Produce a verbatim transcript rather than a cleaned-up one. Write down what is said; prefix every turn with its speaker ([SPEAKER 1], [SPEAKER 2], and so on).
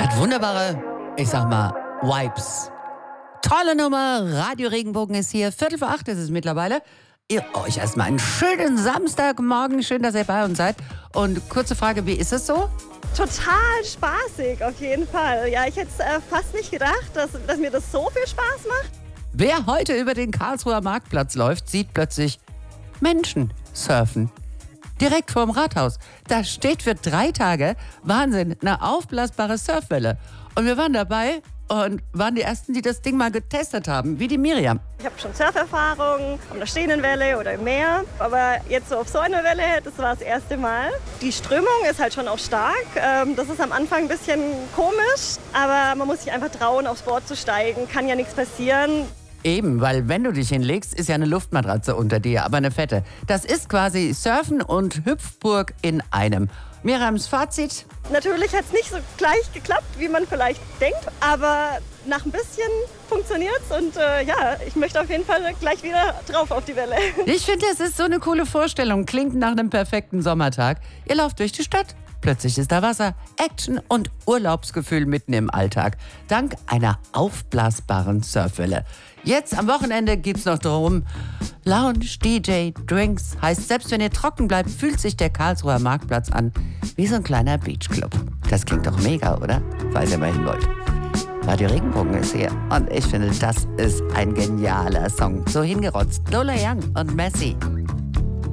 [SPEAKER 1] Hat wunderbare, ich sag mal, Vibes. Tolle Nummer, Radio Regenbogen ist hier. Viertel vor acht ist es mittlerweile. Ihr euch erstmal einen schönen Samstagmorgen. Schön, dass ihr bei uns seid. Und kurze Frage, wie ist es so?
[SPEAKER 2] Total spaßig, auf jeden Fall. Ja, ich hätte äh, fast nicht gedacht, dass, dass mir das so viel Spaß macht.
[SPEAKER 1] Wer heute über den Karlsruher Marktplatz läuft, sieht plötzlich Menschen surfen. Direkt vorm Rathaus. Da steht für drei Tage, Wahnsinn, eine aufblasbare Surfwelle. Und wir waren dabei und waren die Ersten, die das Ding mal getestet haben, wie die Miriam.
[SPEAKER 2] Ich habe schon Surferfahrung auf einer stehenden Welle oder im Meer. Aber jetzt so auf so einer Welle, das war das erste Mal. Die Strömung ist halt schon auch stark. Das ist am Anfang ein bisschen komisch, aber man muss sich einfach trauen, aufs Board zu steigen. Kann ja nichts passieren.
[SPEAKER 1] Eben, weil wenn du dich hinlegst, ist ja eine Luftmatratze unter dir, aber eine fette. Das ist quasi Surfen und Hüpfburg in einem. Miriams Fazit?
[SPEAKER 2] Natürlich hat es nicht so gleich geklappt, wie man vielleicht denkt, aber nach ein bisschen funktioniert's und äh, ja, ich möchte auf jeden Fall gleich wieder drauf auf die Welle.
[SPEAKER 1] Ich finde, das ist so eine coole Vorstellung. Klingt nach einem perfekten Sommertag. Ihr lauft durch die Stadt. Plötzlich ist da Wasser, Action und Urlaubsgefühl mitten im Alltag. Dank einer aufblasbaren Surfwelle. Jetzt am Wochenende gibt's noch drum Lounge, D J, Drinks. Heißt, selbst wenn ihr trocken bleibt, fühlt sich der Karlsruher Marktplatz an wie so ein kleiner Beachclub. Das klingt doch mega, oder? Falls ihr mal hin wollt. Radio Regenbogen ist hier und ich finde, das ist ein genialer Song. So hingerotzt. Lola Young und Messi.